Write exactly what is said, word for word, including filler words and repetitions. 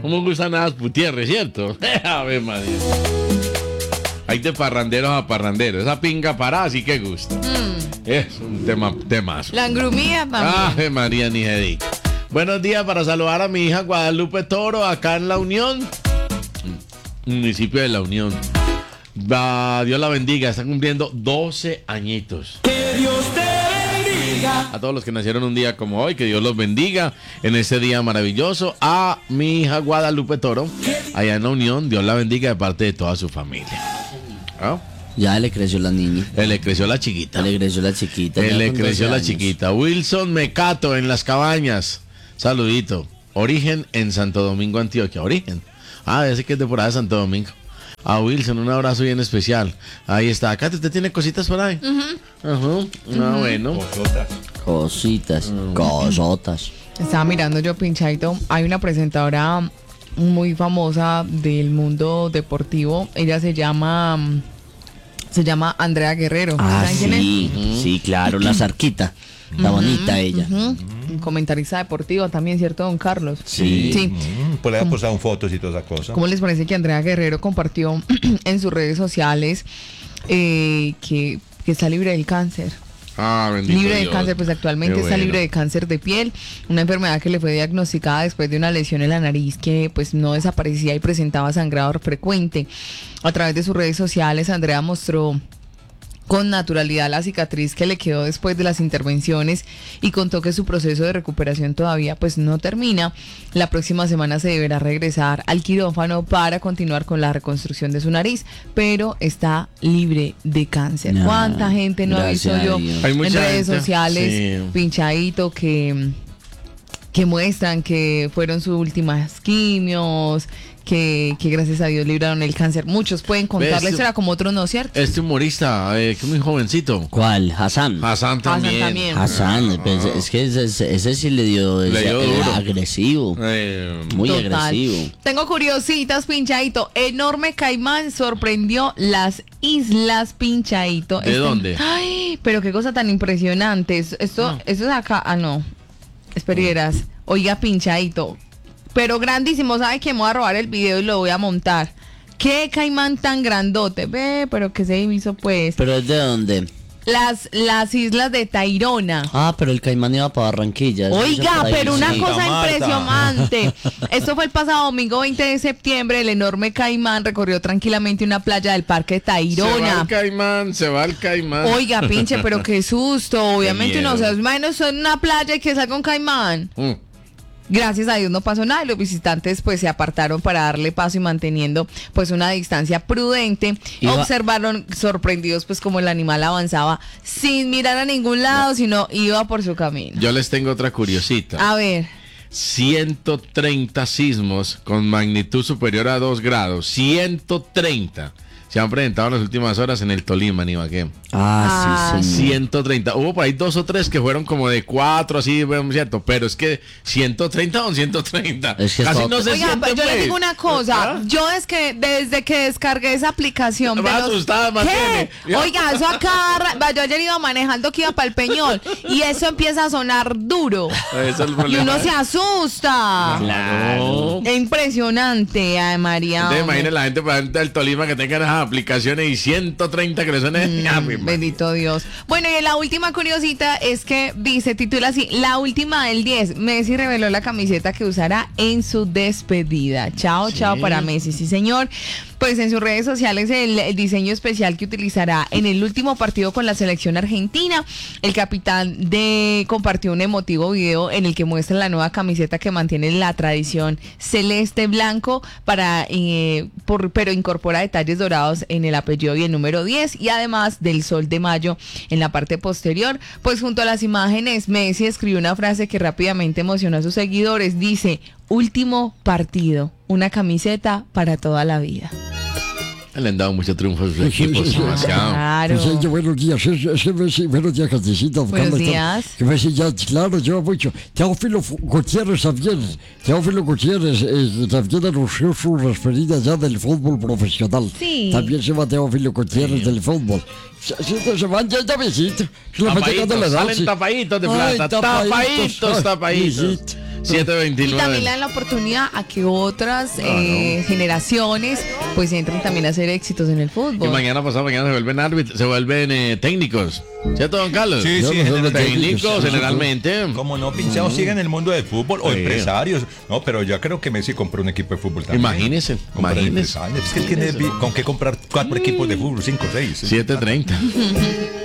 ¿Cómo gustan las putierres, cierto? Ave María. Hay de parranderos a parranderos. Esa pinga parada sí que gusta. Mm. Es un tema, temazo. La engrumía también. Ave María, ni se diga. Buenos días para saludar a mi hija Guadalupe Toro, acá en La Unión. Municipio de La Unión. Va, Dios la bendiga, está cumpliendo doce añitos. Que Dios te bendiga. A todos los que nacieron un día como hoy, que Dios los bendiga en este día maravilloso. A mi hija Guadalupe Toro, allá en La Unión, Dios la bendiga de parte de toda su familia. ¿Ah? Ya le creció la niña. Él le creció la chiquita. Ya le creció la chiquita. Él le con creció doce la años. chiquita. Wilson Mecato en Las Cabañas. Saludito. Origen en Santo Domingo, Antioquia. Origen. Ah, ese que es de por ahí de Santo Domingo. A Wilson, un abrazo bien especial. Ahí está. Acá te, te tiene cositas por ahí. Ajá. Uh-huh. Uh-huh. Ah, bueno. Cositas. Cositas. Uh-huh. Cosotas. Estaba mirando yo, pinchadito. Hay una presentadora muy famosa del mundo deportivo. Ella se llama se llama Andrea Guerrero. Ah, ¿Saben quién sí, es? sí, claro, la zarquita. Está Uh-huh, bonita ella. Uh-huh. Comentarista deportivo también, ¿cierto, don Carlos? Sí. Sí. Mm, pues le ha posado fotos y toda esa cosa. ¿Cómo les parece que Andrea Guerrero compartió en sus redes sociales eh, que, que está libre del cáncer? Ah, bendito Libre de Dios. cáncer, pues actualmente Qué está bueno. libre de cáncer de piel, una enfermedad que le fue diagnosticada después de una lesión en la nariz que pues no desaparecía y presentaba sangrado frecuente. A través de sus redes sociales, Andrea mostró con naturalidad la cicatriz que le quedó después de las intervenciones y contó que su proceso de recuperación todavía pues no termina. La próxima semana se deberá regresar al quirófano para continuar con la reconstrucción de su nariz, pero está libre de cáncer. No, ¿Cuánta gente no ha visto gracias yo a Dios. Hay en mucha redes gente, sociales, sí. pinchadito, que, que muestran que fueron sus últimas quimios, que, que gracias a Dios libraron el cáncer? Muchos pueden contar la ¿Ves? historia como otros no, ¿cierto? Este humorista, eh, que es muy jovencito. ¿Cuál? Hassan. Hassan también. también. Hassan, pues, es que ese, ese- ese sí le dio, Le ese- dio eh, duro. agresivo. Eh, Muy Total. agresivo. Tengo curiositas, pinchadito. Enorme caimán sorprendió las islas, pinchadito. ¿De dónde? Ay, pero qué cosa tan impresionante. Esto, esto, esto es acá. Ah, no. Esperieras. Oiga, pinchadito. Pero grandísimo. ¿Sabe que me voy a robar el video y lo voy a montar? ¿Qué caimán tan grandote? Ve, pero que se hizo pues. ¿Pero es de dónde? Las, las islas de Tayrona. Ah, pero el caimán iba para Barranquilla. eso dice Oiga, por ahí, pero una sí. cosa Marta. impresionante. Esto fue el pasado domingo veinte de septiembre. El enorme caimán recorrió tranquilamente una playa del parque se va Tayrona. el caimán, se va el caimán. Oiga, pinche, pero qué susto. Obviamente uno miedo. se imagina en una playa y que salga un caimán. Mm. Gracias a Dios no pasó nada y los visitantes pues se apartaron para darle paso y manteniendo pues una distancia prudente. Iba- Observaron sorprendidos pues como el animal avanzaba sin mirar a ningún lado, sino iba por su camino. Yo les tengo otra curiosita. A ver. ciento treinta sismos con magnitud superior a dos grados. ciento treinta se han presentado en las últimas horas en el Tolima, en Ibagué. Ah, sí, señor. ciento treinta. Hubo por ahí dos o tres que fueron como de cuatro, así, bueno, cierto. Pero es que ciento treinta son ciento treinta. Es que Casi es no se Oiga, siente, yo les pues. digo una cosa, ¿Ah? yo es que desde que descargué esa aplicación de Va los... asustada, mantiene. ¿Qué? Oiga, eso acá, ra- yo ayer iba manejando que iba para el Peñol y eso empieza a sonar duro Ese es el y problema. uno se asusta. Claro. Es impresionante, ay María. Te hombre. imaginas la gente por ejemplo, del Tolima que tenga esas aplicaciones y ciento treinta que le suene. Mm, Ah, mi madre. bendito Dios. Bueno, y la última curiosita es que dice, titula así, la última del diez. Messi reveló la camiseta que usará en su despedida. Chao, Sí. chao para Messi, sí señor. Pues en sus redes sociales el, el diseño especial que utilizará en el último partido con la selección argentina. El capitán de compartió un emotivo video en el que muestra la nueva camiseta que mantiene la tradición celeste blanco para eh, por, pero incorpora detalles dorados en el apellido y el número diez y además del sol de mayo en la parte posterior. Pues junto a las imágenes Messi escribió una frase que rápidamente emocionó a sus seguidores. Dice: último partido, una camiseta para toda la vida. Le han dado mucho triunfo a sus equipos, demasiado. Claro. Pues, eh, buenos días, es, es que Messi, buenos días, Casticita. Buenos días. Que Messi ya, claro, lleva mucho. Teófilo Fu- Gutiérrez también. Teófilo Gutiérrez eh, también anunció su referida ya del fútbol profesional. Sí. También se va Teófilo Gutiérrez del fútbol. Se, se, se van ya, ya visito. Se le va llegando la Tapaditos, edad, salen sí. tapaditos de Ay, plata. Tapaditos, ay, tapaditos. visito. siete Y veintinueve. también le dan la oportunidad a que otras eh, generaciones pues entren también a hacer éxitos en el Y fútbol. mañana pasado mañana se vuelven árbitros, se vuelven eh, técnicos. ¿Cierto, don Carlos? Sí, Yo sí, no sé generalmente. de Técnicos, Sí, generalmente. Como no, pinchados siguen en el mundo del fútbol o Sí. empresarios. No, pero ya creo que Messi compró un equipo de fútbol también. Imagínese, Compra imagínese. empresarios. Es que él tiene vi- con qué comprar cuatro equipos de fútbol, cinco, seis. siete treinta.